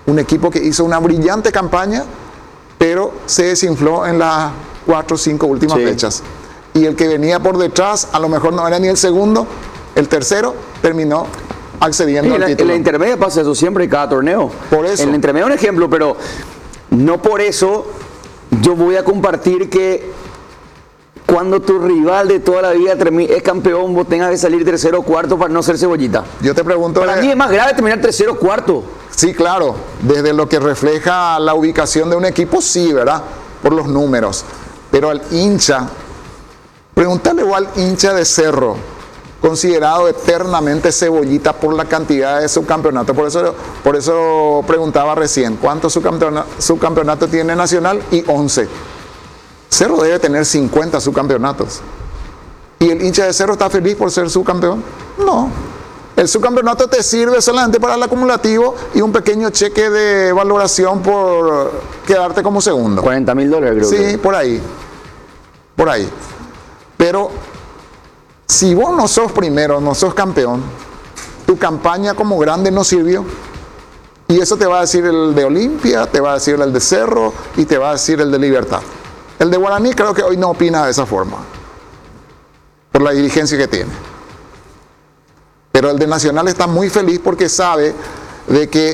Un equipo que hizo una brillante campaña, pero se desinfló en las 4 o 5 últimas fechas. Y el que venía por detrás, a lo mejor no era ni el segundo, el tercero, terminó accediendo al título. En la intermedia pasa eso siempre en cada torneo. Por eso. En la intermedia es un ejemplo, pero no por eso yo voy a compartir que cuando tu rival de toda la vida es campeón, vos tengas que salir tercero o cuarto para no ser cebollita. Yo te pregunto... Para mí es más grave terminar tercero o cuarto. Sí, claro. Desde lo que refleja la ubicación de un equipo, sí, ¿verdad? Por los números. Pero al hincha, pregúntale al hincha de Cerro, considerado eternamente cebollita por la cantidad de subcampeonatos. Por eso preguntaba recién, ¿cuántos subcampeonatos tiene Nacional? Y 11. Cerro debe tener 50 subcampeonatos. ¿Y el hincha de Cerro está feliz por ser subcampeón? No. El subcampeonato te sirve solamente para el acumulativo y un pequeño cheque de valoración por quedarte como segundo. $40,000 creo. Sí, por ahí. Por ahí. Pero si vos no sos primero, no sos campeón, tu campaña como grande no sirvió. Y eso te va a decir el de Olimpia, te va a decir el de Cerro y te va a decir el de Libertad. El de Guaraní creo que hoy no opina de esa forma, por la dirigencia que tiene. Pero el de Nacional está muy feliz porque sabe de que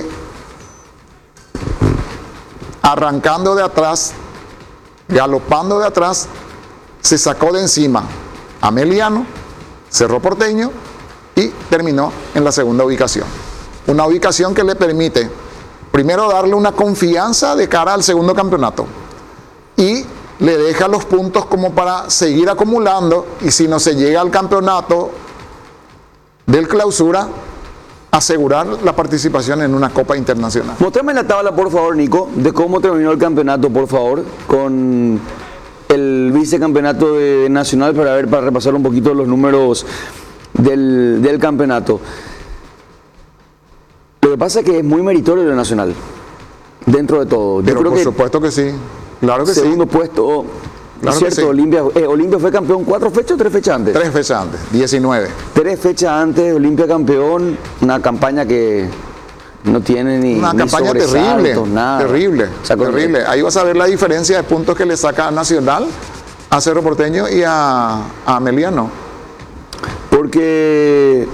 arrancando de atrás, galopando de atrás, se sacó de encima a Meliano, Cerro Porteño y terminó en la segunda ubicación. Una ubicación que le permite primero darle una confianza de cara al segundo campeonato y le deja los puntos como para seguir acumulando, y si no se llega al campeonato del Clausura, asegurar la participación en una Copa Internacional. Mostrame la tabla, por favor, Nico, de cómo terminó el campeonato, por favor, con el vicecampeonato de Nacional, para repasar un poquito los números del campeonato. Lo que pasa es que es muy meritorio lo Nacional, dentro de todo. Pero por supuesto que sí. Claro que segundo sí. Puesto, claro cierto, que sí. Olimpia fue campeón 4 fechas o 3 fechas antes. 3 fechas antes, 19. 3 fechas antes, Olimpia campeón, una campaña que no tiene ni una ni campaña terrible, nada. terrible, O sea, terrible. Ahí vas a ver la diferencia de puntos que le saca a Nacional, a Cerro Porteño y a Meliano. Porque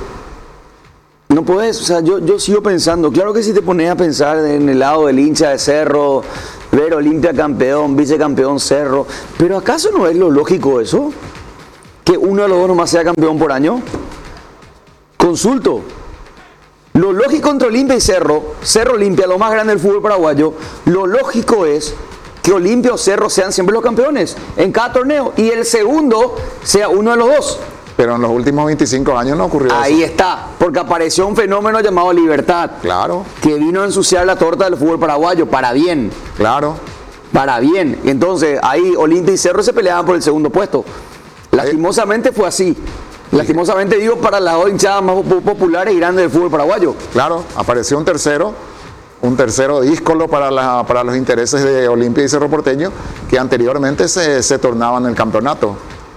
no puedes, o sea, yo sigo pensando, claro que si te pones a pensar en el lado del hincha de Cerro, ver Olimpia campeón, vicecampeón Cerro, pero ¿acaso no es lo lógico eso? Que uno de los dos nomás sea campeón por año. Consulto. Lo lógico entre Olimpia y Cerro Olimpia, lo más grande del fútbol paraguayo, lo lógico es que Olimpia o Cerro sean siempre los campeones en cada torneo y el segundo sea uno de los dos. Pero en los últimos 25 años no ocurrió eso. Ahí está, porque apareció un fenómeno llamado Libertad. Claro. Que vino a ensuciar la torta del fútbol paraguayo, para bien. Claro. Para bien. Entonces, ahí Olimpia y Cerro se peleaban por el segundo puesto. Lastimosamente fue así. Lastimosamente digo, para las dos hinchadas más populares y grandes del fútbol paraguayo. Claro, apareció un tercero díscolo para los intereses de Olimpia y Cerro Porteño, que anteriormente se tornaban el campeonato.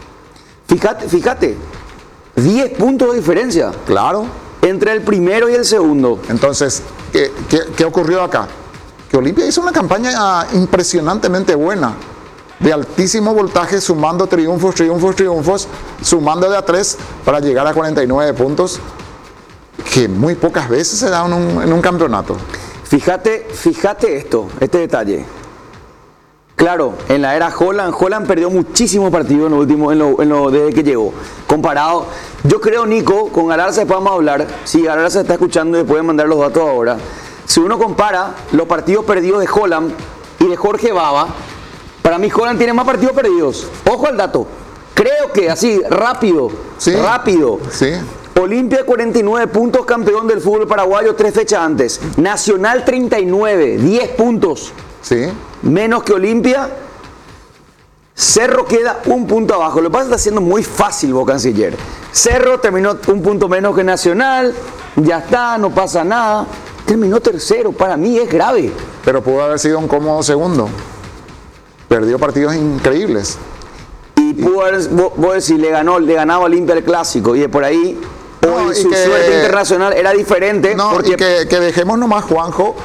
Fíjate, 10 puntos de diferencia. Claro. Entre el primero y el segundo. Entonces, ¿qué ocurrió acá? Que Olimpia hizo una campaña impresionantemente buena, de altísimo voltaje, sumando triunfos, sumando de a 3 para llegar a 49 puntos, que muy pocas veces se dan en un campeonato. Fíjate este detalle. Claro, en la era Holland perdió muchísimos partidos desde que llegó. Comparado, yo creo, Nico, con Galarza después vamos a hablar. Si Galarza está escuchando y puede mandar los datos ahora. Si uno compara los partidos perdidos de Holland y de Jorge Baba, para mí Holland tiene más partidos perdidos. Ojo al dato. Creo que así, rápido. Sí. Olimpia 49 puntos, campeón del fútbol paraguayo 3 fechas antes. Nacional 39, 10 puntos. Sí. Menos que Olimpia. Cerro queda un punto abajo. Lo que pasa es que está siendo muy fácil, vos, canciller. Cerro terminó un punto menos que Nacional. Ya está, no pasa nada. Terminó tercero. Para mí es grave. Pero pudo haber sido un cómodo segundo. Perdió partidos increíbles. Y pudo haber, vos decís, le ganaba Olimpia el clásico. Y de por ahí, hoy su suerte internacional era diferente. No, porque... y que dejemos nomás, Juanjo,